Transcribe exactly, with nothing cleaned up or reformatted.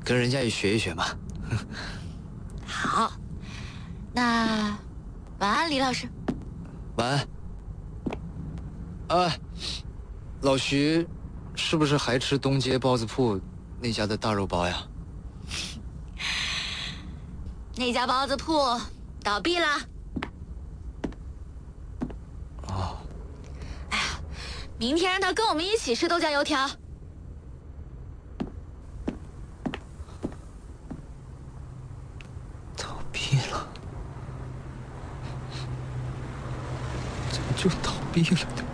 跟人家也学一学嘛。 好，那晚安，李老师。 晚安。啊，老徐，是不是还吃东街包子铺那家的大肉包呀？ 那家包子铺倒闭了。 哦。 哎呀，明天让他跟我们一起吃豆浆油条。 倒闭了？怎么就倒闭了呢？